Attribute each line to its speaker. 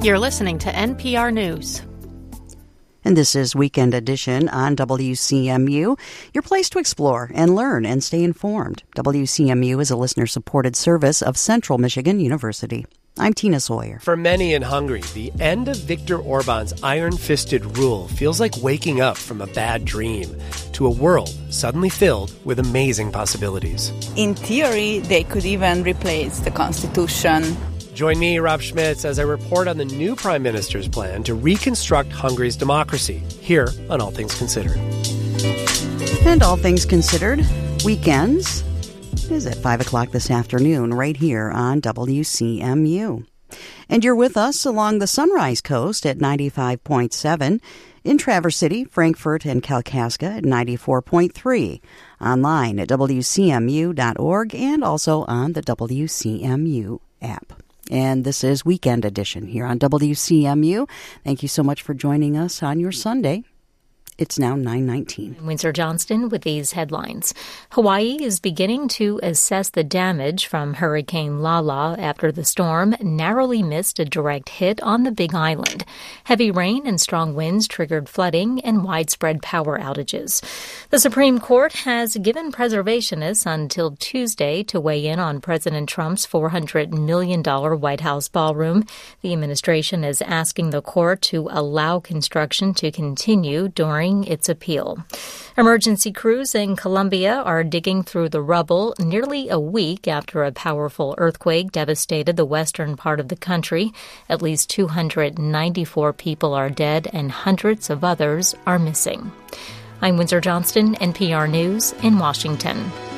Speaker 1: You're listening to NPR News.
Speaker 2: And this is Weekend Edition on WCMU, your place to explore and learn and stay informed. WCMU is a listener-supported service of Central Michigan University. I'm Tina Sawyer.
Speaker 3: For many in Hungary, the end of Viktor Orban's iron-fisted rule feels like waking up from a bad dream to a world suddenly filled with amazing possibilities.
Speaker 4: In theory, they could even replace the constitution.
Speaker 3: Join me, Rob Schmitz, as I report on the new Prime Minister's plan to reconstruct Hungary's democracy, here on All Things Considered.
Speaker 2: And All Things Considered, weekends is at 5 o'clock this afternoon right here on WCMU. And you're with us along the Sunrise Coast at 95.7, in Traverse City, Frankfort, and Kalkaska at 94.3, online at WCMU.org, and also on the WCMU app. And this is Weekend Edition here on WCMU. Thank you so much for joining us on your Sunday. It's now 9:19.
Speaker 5: Windsor Johnston with these headlines. Hawaii is beginning to assess the damage from Hurricane Lala after the storm narrowly missed a direct hit on the Big Island. Heavy rain and strong winds triggered flooding and widespread power outages. The Supreme Court has given preservationists until Tuesday to weigh in on President Trump's $400 million White House ballroom. The administration is asking the court to allow construction to continue during its appeal. Emergency crews in Colombia are digging through the rubble nearly a week after a powerful earthquake devastated the western part of the country. At least 294 people are dead and hundreds of others are missing. I'm Windsor Johnston, NPR News in Washington.